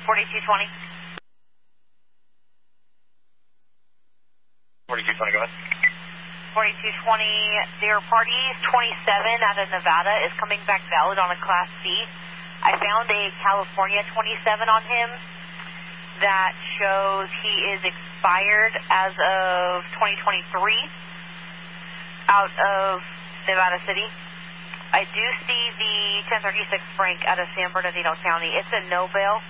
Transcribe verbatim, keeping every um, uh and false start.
forty-two twenty. forty-two twenty, go ahead. forty-two twenty, their party twenty-seven out of Nevada is coming back valid on a Class C. I found a California twenty-seven on him that shows he is expired as of twenty twenty-three out of Nevada City. I do see the ten thirty-six Frank out of San Bernardino County. It's a no bail.